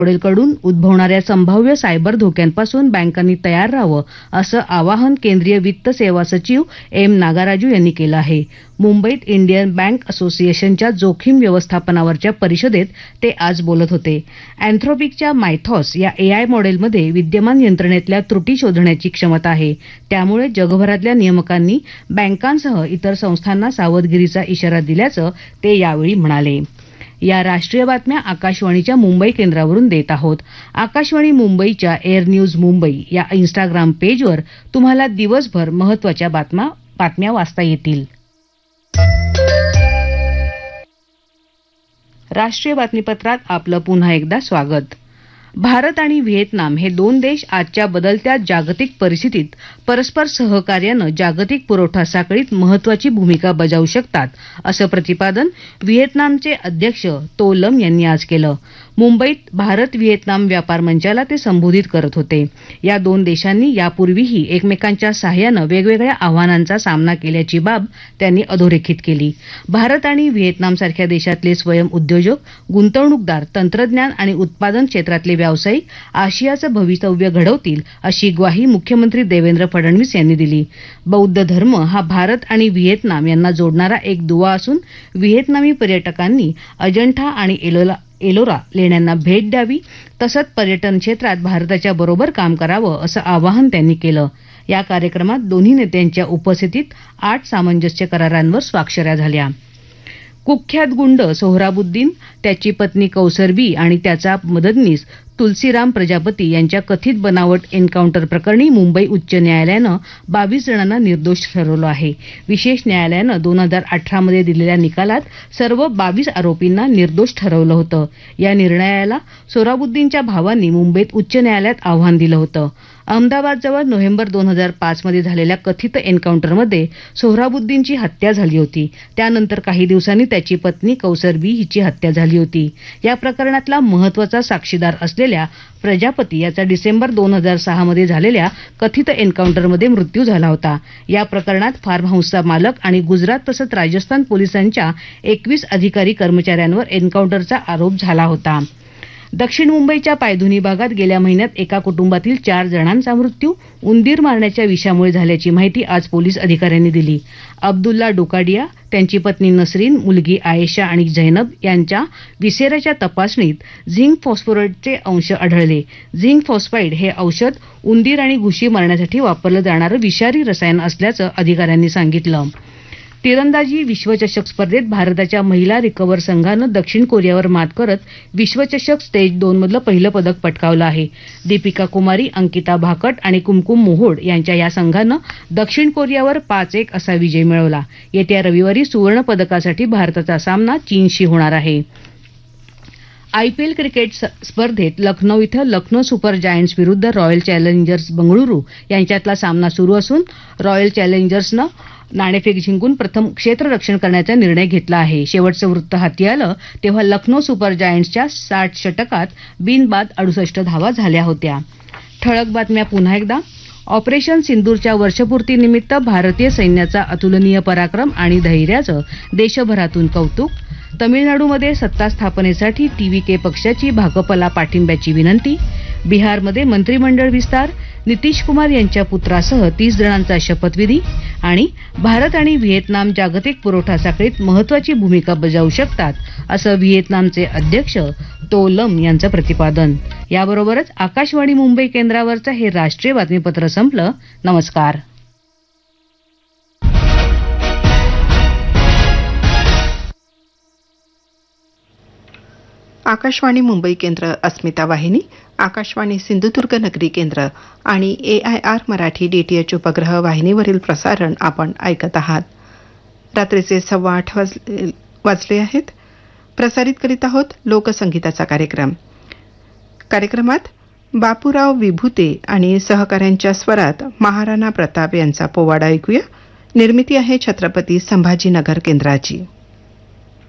मॉडेलकडून उद्भवणाऱ्या संभाव्य सायबर धोक्यांपासून बँकांनी तयार राहावं असं आवाहन केंद्रीय वित्त सेवा सचिव एम नागाराजू यांनी केलं आहे. मुंबईत इंडियन बँक असोसिएशनच्या जोखीम व्यवस्थापनावरच्या परिषदेत ते आज बोलत होते. अँथ्रोपिकच्या मायथॉस या एआय मॉडेलमध्ये विद्यमान यंत्रणेतल्या त्रुटी शोधण्याची क्षमता आहे. त्यामुळे जगभरातल्या नियामकांनी बँकांसह इतर संस्थांना सावधगिरीचा इशारा दिल्याचं ते यावेळी म्हणाले. या राष्ट्रीय बातम्या आकाशवाणीच्या मुंबई केंद्रावरून देत आहोत. आकाशवाणी मुंबईच्या एअर न्यूज मुंबई या इंस्टाग्राम पेजवर तुम्हाला दिवसभर महत्त्वाच्या बातम्या वाचता येतील. राष्ट्रीय बातमीपत्रात आपलं पुन्हा एकदा स्वागत. भारत आणि व्हिएतनाम हे दोन देश आजच्या बदलत्या जागतिक परिस्थितीत परस्पर सहकार्यानं जागतिक पुरवठा साखळीत महत्त्वाची भूमिका बजावू शकतात असं प्रतिपादन व्हिएतनामचे अध्यक्ष तो लम यांनी आज केलं. मुंबईत भारत व्हिएतनाम व्यापार मंचाला ते संबोधित करत होते. या दोन देशांनी यापूर्वीही एकमेकांच्या सहाय्यानं वेगवेगळ्या आव्हानांचा सामना केल्याची बाब त्यांनी अधोरेखित केली. भारत आणि व्हिएतनामसारख्या देशातले स्वयं उद्योजक, गुंतवणूकदार, तंत्रज्ञान आणि उत्पादन क्षेत्रातले व्यावसायिक आशियाचं भवितव्य घडवतील अशी ग्वाही मुख्यमंत्री देवेंद्र फडणवीस यांनी दिली. बौद्ध धर्म हा भारत आणि व्हिएतनाम यांना जोडणारा एक दुवा असून व्हिएतनामी पर्यटकांनी अजंठा आणि एलोरा लेण्यांना भेट द्यावी तसंच पर्यटन क्षेत्रात भारताच्या बरोबर काम करावं असं आवाहन त्यांनी केलं. या कार्यक्रमात दोन्ही नेत्यांच्या उपस्थितीत 8 सामंजस्य करारांवर स्वाक्षऱ्या झाल्या. कुख्यात गुंड सोहराबुद्दीन, त्याची पत्नी कौसर बी आणि त्याचा मदतनीस तुलसीराम प्रजापती यांच्या कथित बनावट एन्काउंटर प्रकरणी मुंबई उच्च न्यायालयानं 22 जणांना निर्दोष ठरवलं आहे. विशेष न्यायालयानं 2018 मध्ये दिलेल्या निकालात सर्व 22 आरोपींना निर्दोष ठरवलं होतं. या निर्णयाला सोहराबुद्दीनच्या भावांनी मुंबईत उच्च न्यायालयात आव्हान दिलं होतं. अहमदाबादजवळ नोव्हेंबर 2005 मध्ये झालेल्या कथित एन्काउंटरमध्ये सोहराबुद्दीनची हत्या झाली होती. त्यानंतर काही दिवसांनी त्याची पत्नी कौसर बी हिची हत्या झाली होती. या प्रकरणातला महत्त्वाचा साक्षीदार असलेल्या प्रजापती याचा डिसेंबर 2006 मध्ये झालेल्या कथित एन्काउंटरमध्ये मृत्यू झाला होता. या प्रकरणात फार्म हाऊसचा मालक आणि गुजरात तसंच राजस्थान पोलिसांच्या 21 अधिकारी कर्मचाऱ्यांवर एन्काउंटरचा आरोप झाला होता. दक्षिण मुंबईच्या पायधुनी भागात गेल्या महिन्यात एका कुटुंबातील 4 जणांचा मृत्यू उंदीर मारण्याच्या विषामुळे झाल्याची माहिती आज पोलीस अधिकाऱ्यांनी दिली. अब्दुल्ला डोकाडिया, त्यांची पत्नी नसरीन, मुलगी आयेशा आणि जैनब यांच्या विसेराच्या तपासणीत झिंक फॉस्फोरेटचे अंश आढळले. झिंक फॉस्फाईड हे औषध उंदीर आणि घुशी मारण्यासाठी वापरलं जाणारं विषारी रसायन असल्याचं अधिकाऱ्यांनी सांगितलं. तिरंदाजी विश्वचषक स्पर्धेत भारताच्या महिला रिकव्हर संघानं दक्षिण कोरियावर मात करत विश्वचषक स्टेज 2 मधलं पहिलं पदक पटकावलं आहे. दीपिका कुमारी, अंकिता भाकट आणि कुमकुम मोहोड यांच्या या संघानं दक्षिण कोरियावर 5-1 असा विजय मिळवला. येत्या रविवारी सुवर्ण पदकासाठी भारताचा सामना चीनशी होणार आहे. आयपीएल क्रिकेट स्पर्धेत लखनौ इथं लखनौ सुपर जायंट्स विरुद्ध रॉयल चॅलेंजर्स बंगळुरू यांच्यातला सामना सुरू असून रॉयल चॅलेंजर्सनं नाणेफेक जिंकून प्रथम क्षेत्ररक्षण करण्याचा निर्णय घेतला आहे. शेवटचं वृत्त हाती आलं तेव्हा लखनौ सुपर जायंट्सच्या 60 षटकात बिनबाद 68 धावा झाल्या होत्या. ठळक बातम्या पुन्हा एकदा. ऑपरेशन सिंदूरच्या वर्षपूर्तीनिमित्त भारतीय सैन्याचा अतुलनीय पराक्रम आणि धैर्याचं देशभरातून कौतुक. तमिळनाडूमध्ये सत्ता स्थापनेसाठी टीव्हीके पक्षाची भाकपला पाठिंब्याची विनंती. बिहारमध्ये मंत्रिमंडळ विस्तार. नितीश कुमार यांच्या पुत्रासह 30 जणांचा शपथविधी. आणि भारत आणि व्हिएतनाम जागतिक पुरवठा साखळीत महत्त्वाची भूमिका बजावू शकतात असं व्हिएतनामचे अध्यक्ष तो लम यांचं प्रतिपादन. याबरोबरच आकाशवाणी मुंबई केंद्रावरचं हे राष्ट्रीय बातमीपत्र संपलं. नमस्कार. आकाशवाणी मुंबई केंद्र, अस्मिता वाहिनी, आकाशवाणी सिंधुदुर्ग नगरी केंद्र आणि AIR मराठी DTH उपग्रह वाहिनीवरील प्रसारण आपण ऐकत आहात. रात्रीचे 8:15 वाजले आहेत. प्रसारित करीत आहोत लोकसंगीताचा कार्यक्रम. कार्यक्रमात बापूराव विभूते आणि सहकाऱ्यांच्या स्वरात महाराणा प्रताप यांचा पोवाडा ऐकूया. निर्मिती आहे छत्रपती संभाजीनगर केंद्राची.